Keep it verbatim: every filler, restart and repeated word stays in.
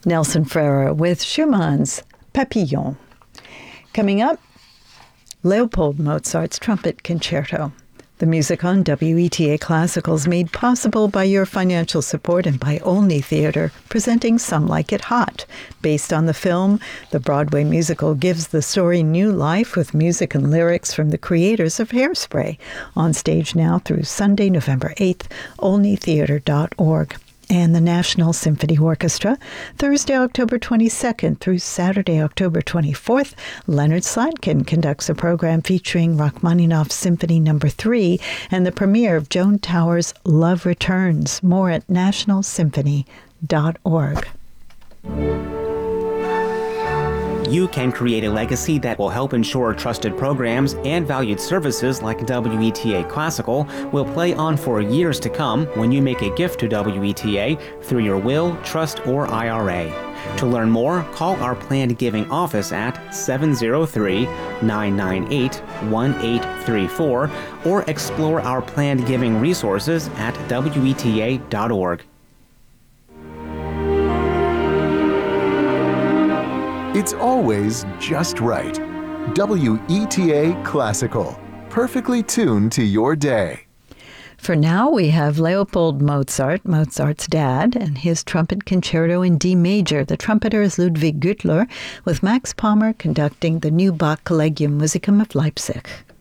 Nelson Ferrer with Schumann's Papillon. Coming up, Leopold Mozart's Trumpet Concerto. The music on W E T A Classical is made possible by your financial support and by Olney Theatre, presenting Some Like It Hot. Based on the film, the Broadway musical gives the story new life with music and lyrics from the creators of Hairspray. On stage now through Sunday, November eighth, olney theatre dot org. And the National Symphony Orchestra, Thursday, October twenty-second through Saturday, October twenty-fourth, Leonard Slatkin conducts a program featuring Rachmaninoff's Symphony Number three and the premiere of Joan Tower's Love Returns. More at national symphony dot org. You can create a legacy that will help ensure trusted programs and valued services like W E T A Classical will play on for years to come when you make a gift to W E T A through your will, trust, or I R A. To learn more, call our planned giving office at seven zero three, nine nine eight, one eight three four or explore our planned giving resources at W E T A dot org. It's always just right. W E T A Classical, perfectly tuned to your day. For now, we have Leopold Mozart, Mozart's dad, and his Trumpet Concerto in D major. The trumpeter is Ludwig Güttler, with Max Palmer conducting the new Bach Collegium Musicum of Leipzig.